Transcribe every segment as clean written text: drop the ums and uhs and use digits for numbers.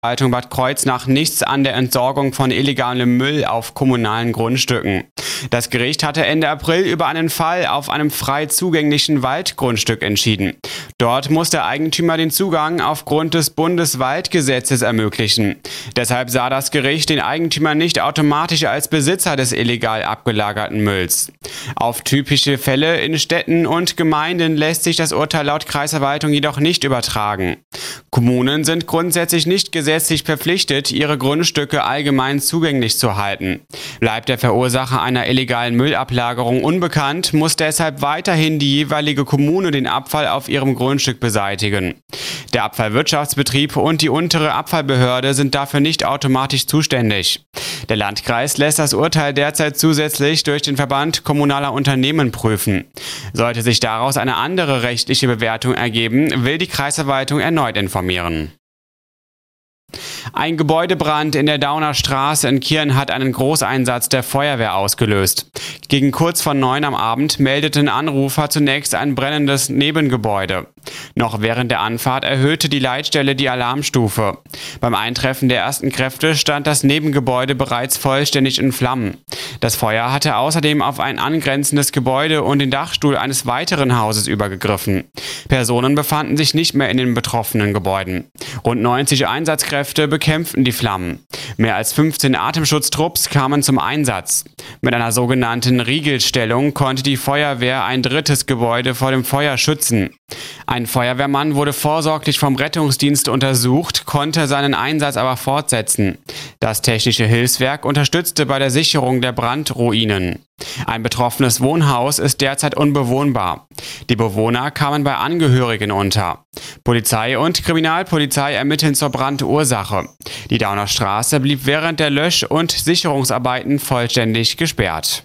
Verwaltung Bad Kreuznach nichts an der Entsorgung von illegalem Müll auf kommunalen Grundstücken. Das Gericht hatte Ende April über einen Fall auf einem frei zugänglichen Waldgrundstück entschieden. Dort muss der Eigentümer den Zugang aufgrund des Bundeswaldgesetzes ermöglichen. Deshalb sah das Gericht den Eigentümer nicht automatisch als Besitzer des illegal abgelagerten Mülls. Auf typische Fälle in Städten und Gemeinden lässt sich das Urteil laut Kreisverwaltung jedoch nicht übertragen. Kommunen sind grundsätzlich nicht gesetzlich verpflichtet, ihre Grundstücke allgemein zugänglich zu halten. Bleibt der Verursacher einer illegalen Müllablagerung unbekannt, muss deshalb weiterhin die jeweilige Kommune den Abfall auf ihrem Grundstück beseitigen. Der Abfallwirtschaftsbetrieb und die untere Abfallbehörde sind dafür nicht automatisch zuständig. Der Landkreis lässt das Urteil derzeit zusätzlich durch den Verband kommunaler Unternehmen prüfen. Sollte sich daraus eine andere rechtliche Bewertung ergeben, will die Kreisverwaltung erneut informieren. Ein Gebäudebrand in der Dauner Straße in Kirn hat einen Großeinsatz der Feuerwehr ausgelöst. Gegen kurz vor 9 am Abend meldeten Anrufer zunächst ein brennendes Nebengebäude. Noch während der Anfahrt erhöhte die Leitstelle die Alarmstufe. Beim Eintreffen der ersten Kräfte stand das Nebengebäude bereits vollständig in Flammen. Das Feuer hatte außerdem auf ein angrenzendes Gebäude und den Dachstuhl eines weiteren Hauses übergegriffen. Personen befanden sich nicht mehr in den betroffenen Gebäuden. Rund 90 Einsatzkräfte bekämpften die Flammen. Mehr als 15 Atemschutztrupps kamen zum Einsatz. Mit einer sogenannten Riegelstellung konnte die Feuerwehr ein drittes Gebäude vor dem Feuer schützen. Ein Feuerwehrmann wurde vorsorglich vom Rettungsdienst untersucht, konnte seinen Einsatz aber fortsetzen. Das Technische Hilfswerk unterstützte bei der Sicherung der Brandruinen. Ein betroffenes Wohnhaus ist derzeit unbewohnbar. Die Bewohner kamen bei Angehörigen unter. Polizei und Kriminalpolizei ermitteln zur Brandursache. Die Dauner Straße blieb während der Lösch- und Sicherungsarbeiten vollständig gesperrt.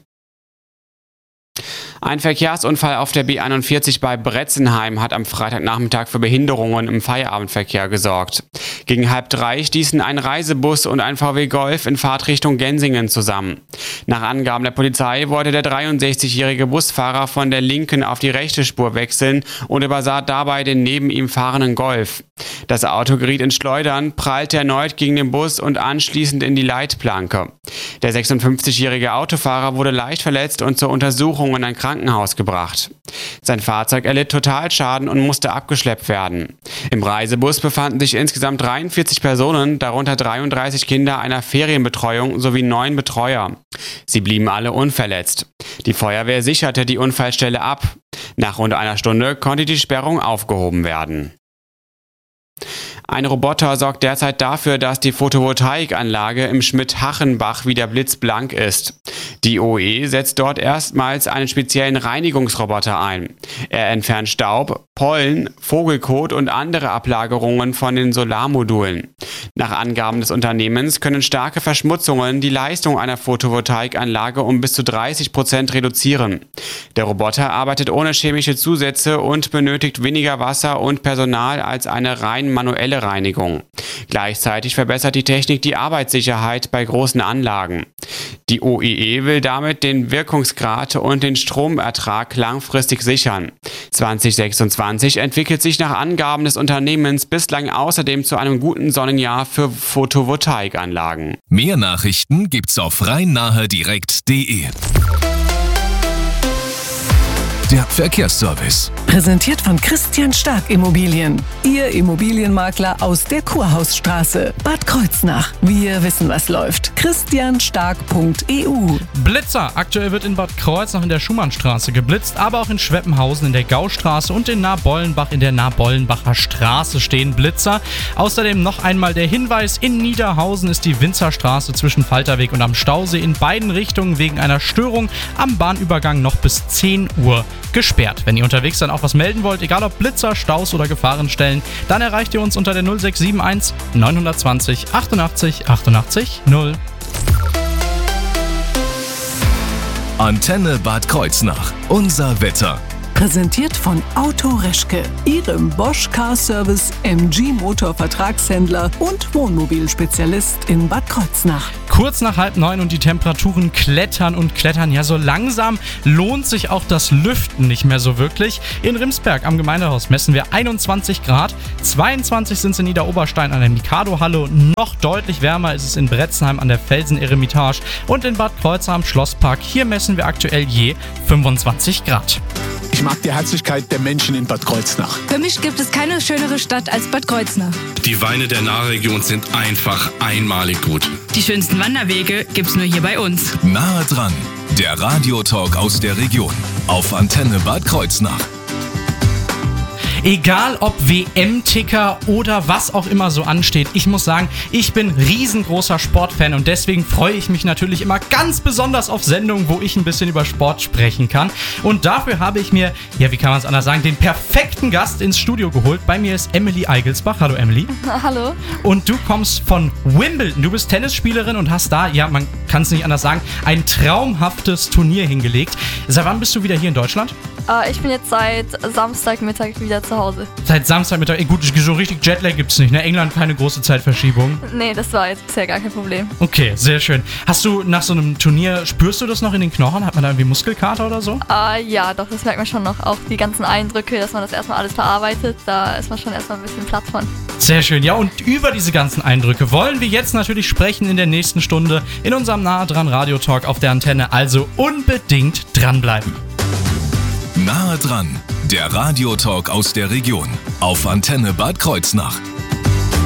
Ein Verkehrsunfall auf der B41 bei Bretzenheim hat am Freitagnachmittag für Behinderungen im Feierabendverkehr gesorgt. Gegen 2:30 stießen ein Reisebus und ein VW Golf in Fahrtrichtung Gensingen zusammen. Nach Angaben der Polizei wollte der 63-jährige Busfahrer von der linken auf die rechte Spur wechseln und übersah dabei den neben ihm fahrenden Golf. Das Auto geriet ins Schleudern, prallte erneut gegen den Bus und anschließend in die Leitplanke. Der 56-jährige Autofahrer wurde leicht verletzt und zur Untersuchung in ein Krankenhaus gebracht. Sein Fahrzeug erlitt Totalschaden und musste abgeschleppt werden. Im Reisebus befanden sich insgesamt 43 Personen, darunter 33 Kinder einer Ferienbetreuung sowie 9 Betreuer. Sie blieben alle unverletzt. Die Feuerwehr sicherte die Unfallstelle ab. Nach rund einer Stunde konnte die Sperrung aufgehoben werden. Ein Roboter sorgt derzeit dafür, dass die Photovoltaikanlage im Schmidt-Hachenbach wieder blitzblank ist. Die OE setzt dort erstmals einen speziellen Reinigungsroboter ein. Er entfernt Staub, Pollen, Vogelkot und andere Ablagerungen von den Solarmodulen. Nach Angaben des Unternehmens können starke Verschmutzungen die Leistung einer Photovoltaikanlage um bis zu 30% reduzieren. Der Roboter arbeitet ohne chemische Zusätze und benötigt weniger Wasser und Personal als eine rein manuelle Reinigung. Gleichzeitig verbessert die Technik die Arbeitssicherheit bei großen Anlagen. Die OEE will damit den Wirkungsgrad und den Stromertrag langfristig sichern. 2026 entwickelt sich nach Angaben des Unternehmens bislang außerdem zu einem guten Sonnenjahr für Photovoltaikanlagen. Mehr Nachrichten gibt's auf rhein-nahe-direkt.de. Der Verkehrsservice. Präsentiert von Christian Stark Immobilien. Ihr Immobilienmakler aus der Kurhausstraße. Bad Kreuznach. Wir wissen, was läuft. christianstark.eu. Blitzer. Aktuell wird in Bad Kreuznach in der Schumannstraße geblitzt, aber auch in Schweppenhausen in der Gaustraße und in Nabollenbach in der Nabollenbacher Straße stehen Blitzer. Außerdem noch einmal der Hinweis, in Niederhausen ist die Winzerstraße zwischen Falterweg und am Stausee in beiden Richtungen wegen einer Störung am Bahnübergang noch bis 10 Uhr gesperrt. Wenn ihr unterwegs dann auch was melden wollt, egal ob Blitzer, Staus oder Gefahrenstellen, dann erreicht ihr uns unter der 0671 920 88 88 0. Antenne Bad Kreuznach. Unser Wetter. Präsentiert von Auto Reschke, Ihrem Bosch Car Service MG Motor Vertragshändler und Wohnmobilspezialist in Bad Kreuznach. Kurz nach 8:30 und die Temperaturen klettern und klettern. Ja, so langsam lohnt sich auch das Lüften nicht mehr so wirklich. In Rimsberg am Gemeindehaus messen wir 21 Grad. 22 sind es in Niederoberstein an der Mikado-Halle und noch deutlich wärmer ist es in Bretzenheim an der Felsen-Eremitage und in Bad Kreuznach am Schlosspark. Hier messen wir aktuell je 25 Grad. Ich mag die Herzlichkeit der Menschen in Bad Kreuznach. Für mich gibt es keine schönere Stadt als Bad Kreuznach. Die Weine der Nahregion sind einfach einmalig gut. Die schönsten Wanderwege gibt's nur hier bei uns. Nahe dran, der Radiotalk aus der Region. Auf Antenne Bad Kreuznach. Egal ob WM-Ticker oder was auch immer so ansteht, ich muss sagen, ich bin riesengroßer Sportfan und deswegen freue ich mich natürlich immer ganz besonders auf Sendungen, wo ich ein bisschen über Sport sprechen kann. Und dafür habe ich mir, ja, wie kann man es anders sagen, den perfekten Gast ins Studio geholt. Bei mir ist Emily Eigelsbach. Hallo Emily. Hallo. Und du kommst von Wimbledon. Du bist Tennisspielerin und hast da, ja, man kann es nicht anders sagen, ein traumhaftes Turnier hingelegt. Seit wann bist du wieder hier in Deutschland? Ich bin jetzt seit Samstagmittag wieder zu Hause. Seit Samstagmittag? Gut, so richtig Jetlag gibt's nicht, ne? England keine große Zeitverschiebung. Nee, das war jetzt bisher gar kein Problem. Okay, sehr schön. Hast du nach so einem Turnier, spürst du das noch in den Knochen? Hat man da irgendwie Muskelkater oder so? Ja, doch, das merkt man schon noch. Auch die ganzen Eindrücke, dass man das erstmal alles verarbeitet, da ist man schon erstmal ein bisschen platt von. Sehr schön. Ja, und über diese ganzen Eindrücke wollen wir jetzt natürlich sprechen in der nächsten Stunde in unserem Nahe dran Radiotalk auf der Antenne. Also unbedingt dranbleiben. Nahe dran, der Radiotalk aus der Region. Auf Antenne Bad Kreuznach.